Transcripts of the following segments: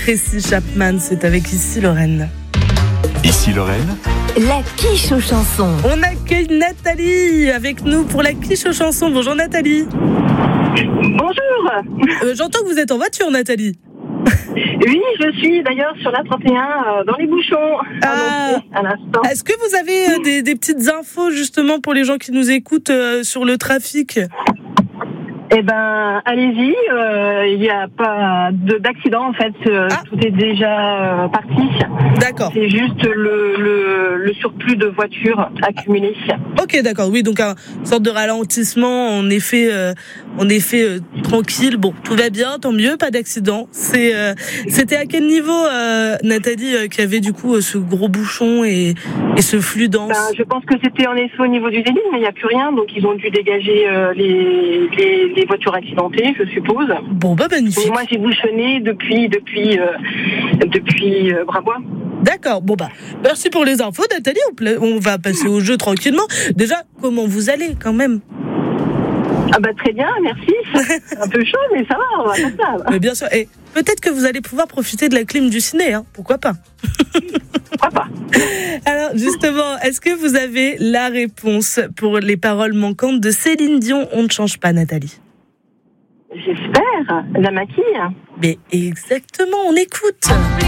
Tracy Chapman, c'est avec Ici Lorraine. Ici Lorraine, la quiche aux chansons. On accueille Nathalie avec nous pour la quiche aux chansons. Bonjour Nathalie. Bonjour. J'entends que vous êtes en voiture Nathalie. Oui, je suis d'ailleurs sur la 31 dans les bouchons. À l'instant. Est-ce que vous avez des petites infos justement pour les gens qui nous écoutent sur le trafic ? Eh ben, allez-y. Il n'y a pas d'accident en fait. Tout est déjà parti. D'accord. C'est juste le surplus de voitures accumulées. Ok, d'accord. Oui, donc une sorte de ralentissement. En effet, tranquille. Bon, tout va bien, tant mieux, pas d'accident. C'était à quel niveau, Nathalie, qui avait du coup ce gros bouchon et ce flux dense ? Je pense que c'était en effet au niveau du Zéline, mais il n'y a plus rien, donc ils ont dû dégager les voitures accidentées, je suppose. Bon, magnifique. Et moi, j'ai bouchonné depuis Bravois. D'accord. Bon, merci pour les infos, Nathalie. On va passer au jeu tranquillement. Déjà, comment vous allez, quand même ? Très bien, merci. C'est un peu chaud, mais ça va, on va faire ça. Mais bien sûr. Et peut-être que vous allez pouvoir profiter de la clim du ciné, hein. Pourquoi pas ? Pourquoi pas ? Alors, justement, est-ce que vous avez la réponse pour les paroles manquantes de Céline Dion ? On ne change pas, Nathalie. J'espère. La maquille. Mais exactement, on écoute.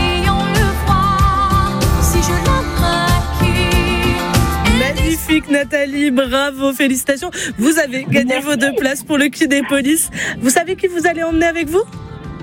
Magnifique Nathalie, bravo, félicitations. Vous avez gagné vos 2 places pour le Quai des Polices. Vous savez qui vous allez emmener avec vous ?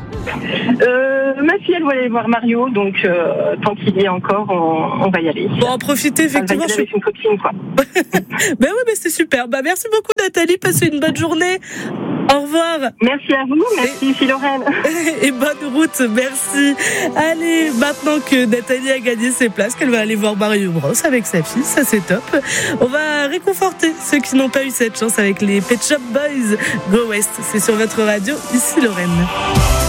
Ma fille, elle va aller voir Mario, donc tant qu'il y est encore, on va y aller. Bon, en profiter, effectivement. Elle va y aller avec une copine, quoi. Oui, mais c'est super. Merci beaucoup Nathalie, passez une bonne journée. Au revoir. Merci à vous, merci Ici Lorraine. Et bonne route, merci. Allez, maintenant que Nathalie a gagné ses places, qu'elle va aller voir Mario Bros avec sa fille, ça c'est top. On va réconforter ceux qui n'ont pas eu cette chance avec les Pet Shop Boys. Go West, c'est sur votre radio, Ici Lorraine.